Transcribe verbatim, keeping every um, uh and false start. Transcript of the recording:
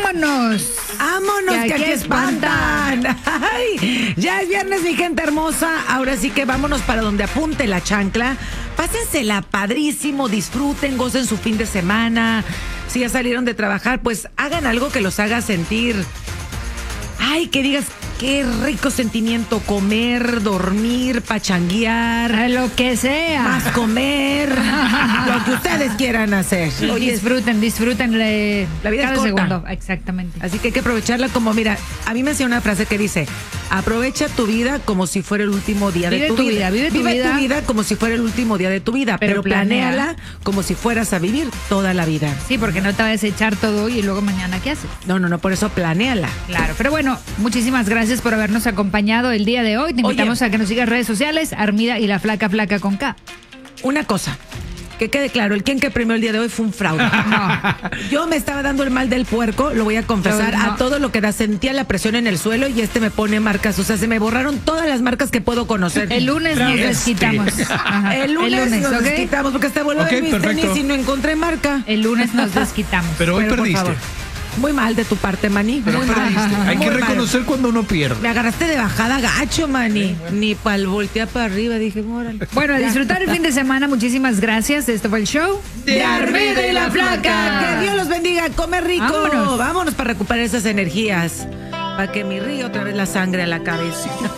vámonos. Vámonos, que, que aquí, aquí espantan. espantan. Ay, ya es viernes, mi gente hermosa. Ahora sí que vámonos para donde apunte la chancla. Pásensela padrísimo, disfruten, gocen su fin de semana. Si ya salieron de trabajar, pues hagan algo que los haga sentir. Ay, que digas, qué rico sentimiento comer, dormir, pachanguear. Lo que sea. Más comer. Lo que ustedes quieran hacer. Oye, disfruten, disfruten la, la vida cada es corta. segundo. Exactamente. Así que hay que aprovecharla como, mira, a mí me hacía una frase que dice, aprovecha tu vida como si fuera el último día vive de tu, tu vida. vida. Vive, tu, vive vida. tu vida como si fuera el último día de tu vida, pero, pero planéala como si fueras a vivir toda la vida. Sí, porque no te vas a echar todo hoy y luego mañana, ¿qué haces? No, no, no, por eso planéala. Claro, pero bueno, muchísimas gracias por habernos acompañado el día de hoy. Te invitamos Oye, a que nos sigas redes sociales, Armida y la Flaca Flaca con K. Una cosa, que quede claro, el quien que premió el día de hoy fue un fraude. No. Yo me estaba dando el mal del puerco, lo voy a confesar, no. a todo lo que da, sentía la presión en el suelo y este me pone marcas, o sea, se me borraron todas las marcas que puedo conocer. El lunes nos este. desquitamos. Ajá. El lunes, el lunes nos ¿okay? desquitamos porque hasta volví okay, a ver mis tenis y no encontré marca. El lunes nos desquitamos. Pero hoy Pero, perdiste. Muy mal de tu parte, Mani. Pero Muy perdiste. mal. Hay Muy que reconocer mal. cuando uno pierde. Me agarraste de bajada gacho, Mani. Sí, bueno. Ni pa'l voltear para arriba, dije, órale. Bueno, a disfrutar el fin de semana, muchísimas gracias. Este fue el show de Armida y la Flaca. Que Dios los bendiga, come rico. Vámonos, Vámonos para recuperar esas energías. Para que me ríe otra vez la sangre a la cabeza.